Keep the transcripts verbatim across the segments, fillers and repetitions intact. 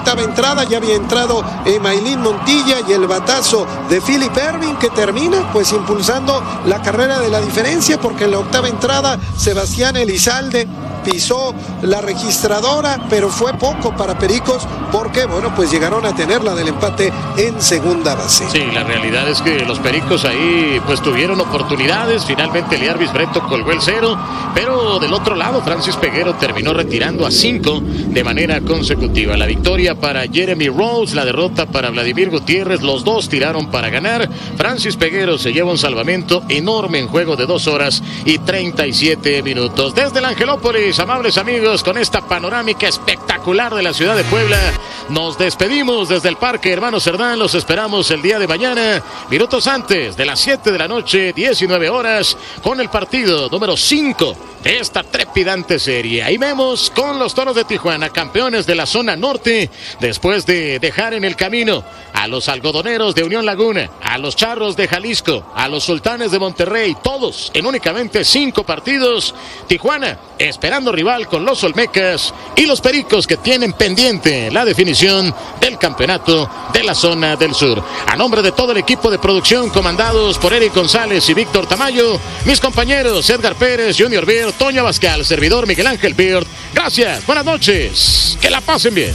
octava entrada, ya había entrado Emailín Montilla y el batazo de Philip Ervin, que termina pues impulsando la carrera de la diferencia, porque en la octava entrada Sebastián Elizalde pisó la registradora, pero fue poco para Pericos, porque bueno, pues llegaron a tener la del empate en segunda base. Sí, la realidad es que los Pericos ahí pues tuvieron oportunidades. Finalmente Liarvis Breto colgó el cero, pero del otro lado Francis Peguero terminó retirando a cinco de manera consecutiva. La victoria para Jeremy Rose, la derrota para Vladimir Gutiérrez. Los dos tiraron para ganar. Francis Peguero se lleva un salvamento enorme en juego de dos horas y treinta y siete minutos. Desde el Angelópolis, amables amigos, con esta panorámica espectacular de la ciudad de Puebla, nos despedimos desde el Parque Hermano Cerdán. Los esperamos el día de mañana, minutos antes de las siete de la noche, diecinueve horas, con el partido número cinco de esta trepidante serie. Ahí vemos con los Toros de Tijuana, campeones de la zona norte, después de dejar en el camino a los Algodoneros de Unión Laguna, a los Charros de Jalisco, a los Sultanes de Monterrey, todos en únicamente cinco partidos. Tijuana esperando rival con los Olmecas, y los Pericos, que tienen pendiente la definición del campeonato de la zona del sur. A nombre de todo el equipo de producción, comandados por Eric González y Víctor Tamayo, mis compañeros Edgar Pérez, Junior Beard, Toño Abascal, servidor Miguel Ángel Beard, gracias, buenas noches, que la pasen bien.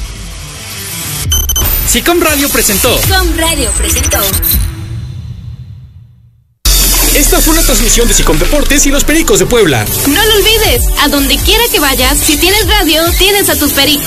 SICOM Radio presentó. SICOM Radio presentó. Esta fue una transmisión de SICOM Deportes y los Pericos de Puebla. No lo olvides, a donde quiera que vayas, si tienes radio, tienes a tus Pericos.